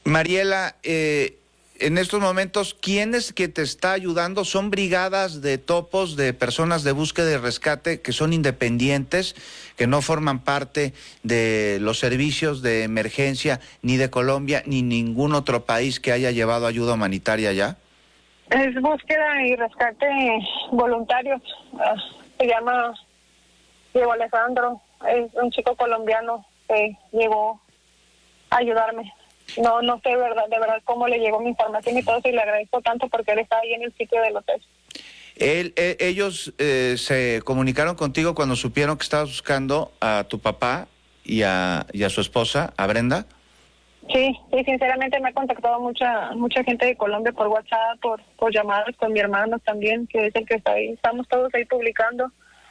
Mariela, en estos momentos, ¿quién es que te está ayudando? ¿Son brigadas de topos, de personas de búsqueda y rescate que son independientes, que no forman parte de los servicios de emergencia ni de Colombia ni ningún otro país que haya llevado ayuda humanitaria allá? Es búsqueda y rescate voluntarios. Se llama Diego Alejandro. Es un chico colombiano que llegó a ayudarme. No sé de verdad cómo le llegó mi información y todo eso, y le agradezco tanto porque él está ahí en el sitio del hotel. Ellos se comunicaron contigo cuando supieron que estabas buscando a tu papá y a su esposa, a Brenda. Sí, sinceramente me ha contactado mucha gente de Colombia por WhatsApp, por llamadas con mi hermano también, que es el que está ahí. Estamos todos ahí publicando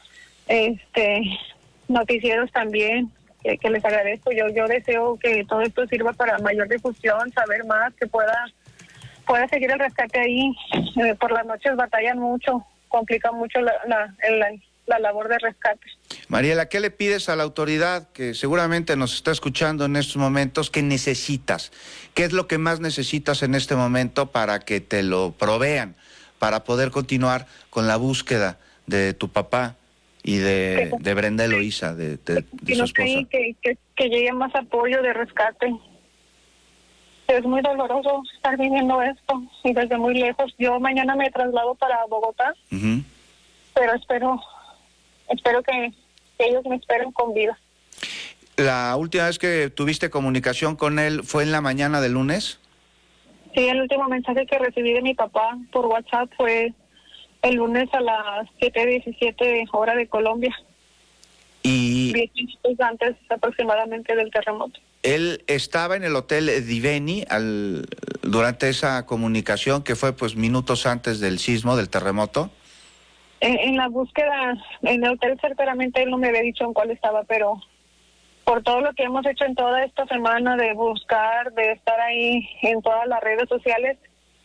noticieros también, que les agradezco. Yo deseo que todo esto sirva para mayor difusión, saber más, que pueda seguir el rescate ahí. Por las noches batallan mucho, complica mucho la labor de rescate. Mariela, ¿qué le pides a la autoridad que seguramente nos está escuchando en estos momentos? ¿Qué necesitas? ¿Qué es lo que más necesitas en este momento para que te lo provean, para poder continuar con la búsqueda de tu papá y de Brenda Eloísa, de su esposa? Que llegue más apoyo de rescate. Es muy doloroso estar viviendo esto y desde muy lejos. Yo mañana me traslado para Bogotá, pero espero que ellos me esperen con vida. ¿La última vez que tuviste comunicación con él fue en la mañana del lunes? Sí, el último mensaje que recibí de mi papá por WhatsApp fue el lunes a las 7:17 hora de Colombia. Y 10 minutos antes aproximadamente del terremoto. Él estaba en el hotel Diveni durante esa comunicación que fue pues minutos antes del sismo, del terremoto. En la búsqueda, en el hotel certeramente él no me había dicho en cuál estaba, pero por todo lo que hemos hecho en toda esta semana de buscar, de estar ahí en todas las redes sociales,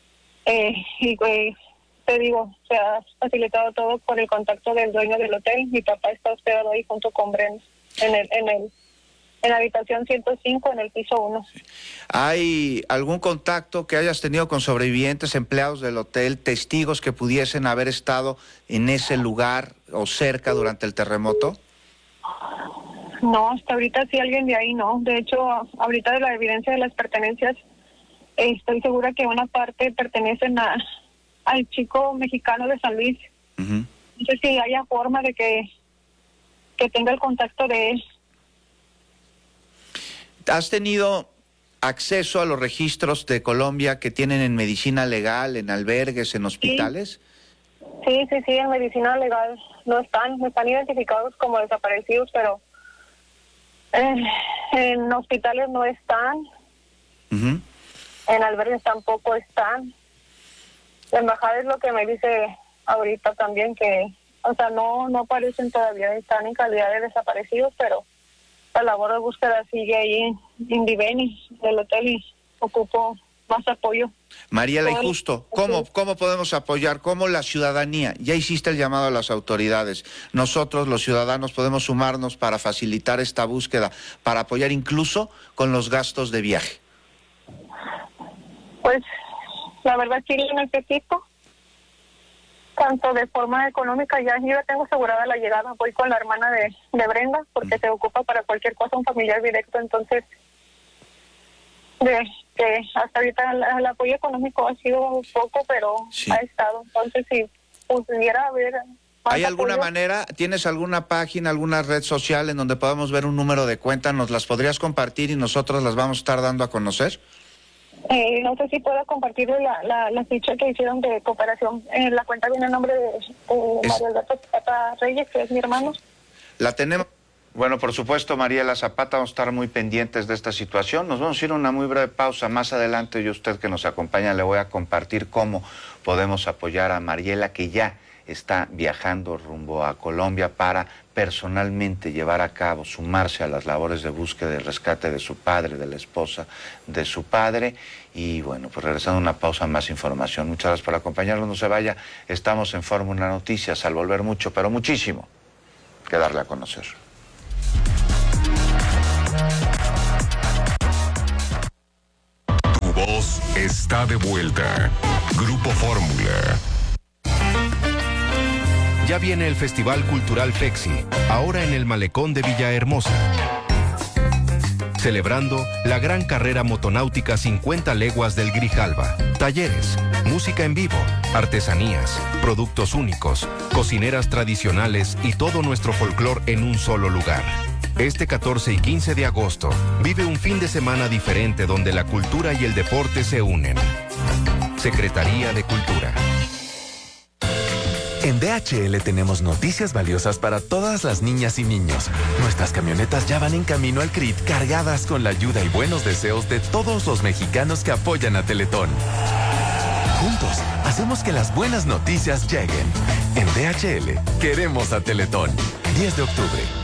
te digo, se ha facilitado todo por el contacto del dueño del hotel. Mi papá está hospedado ahí junto con Brenda, en la habitación 105, en el piso 1. ¿Hay algún contacto que hayas tenido con sobrevivientes, empleados del hotel, testigos que pudiesen haber estado en ese lugar o cerca durante el terremoto? No, hasta ahorita sí alguien de ahí no. De hecho, ahorita de la evidencia de las pertenencias, estoy segura que una parte pertenecen al chico mexicano de San Luis. No sé si haya forma de que tenga el contacto de él. ¿Has tenido acceso a los registros de Colombia que tienen en medicina legal, en albergues, en hospitales? Sí, en medicina legal no están identificados como desaparecidos, pero en hospitales no están, en albergues tampoco están. La embajada es lo que me dice ahorita también, que, o sea, no aparecen todavía, están en calidad de desaparecidos, pero la labor de búsqueda sigue ahí en Diveni, del hotel, y ocupo más apoyo. Mariela, y justo, ¿cómo podemos apoyar? ¿Cómo la ciudadanía? Ya hiciste el llamado a las autoridades. Nosotros, los ciudadanos, podemos sumarnos para facilitar esta búsqueda, para apoyar incluso con los gastos de viaje. Pues, la verdad sí lo necesito, tanto de forma económica. Yo ya tengo asegurada la llegada. Voy con la hermana de Brenda, porque se ocupa para cualquier cosa un familiar directo. Entonces, hasta ahorita el apoyo económico ha sido poco, pero ha estado. Entonces, si pudiera haber más ¿hay alguna apoyo. manera, tienes alguna página, alguna red social en donde podamos ver un número de cuenta? ¿Nos las podrías compartir y nosotros las vamos a estar dando a conocer? No sé si puedo compartir la ficha que hicieron de cooperación. La cuenta viene a nombre de Mario Alberto Zapata Reyes, que es mi hermano. La tenemos. Bueno, por supuesto, Mariela Zapata, vamos a estar muy pendientes de esta situación. Nos vamos a ir a una muy breve pausa. Más adelante, yo, usted que nos acompaña, le voy a compartir cómo podemos apoyar a Mariela, que ya está viajando rumbo a Colombia para personalmente llevar a cabo, sumarse a las labores de búsqueda y rescate de su padre, de la esposa de su padre. Y bueno, pues regresando a una pausa, más información. Muchas gracias por acompañarnos, no se vaya. Estamos en Fórmula Noticias, al volver mucho, pero muchísimo que darle a conocer. voz está de vuelta. Grupo Fórmula. Ya viene el Festival Cultural FEXI, ahora en el Malecón de Villahermosa. Celebrando la gran carrera motonáutica 50 leguas del Grijalva. Talleres, música en vivo, artesanías, productos únicos, cocineras tradicionales y todo nuestro folclor en un solo lugar. Este 14 y 15 de agosto, vive un fin de semana diferente donde la cultura y el deporte se unen. Secretaría de Cultura. En DHL tenemos noticias valiosas para todas las niñas y niños. Nuestras camionetas ya van en camino al CRIT cargadas con la ayuda y buenos deseos de todos los mexicanos que apoyan a Teletón. Juntos, hacemos que las buenas noticias lleguen. En DHL, queremos a Teletón. 10 de octubre.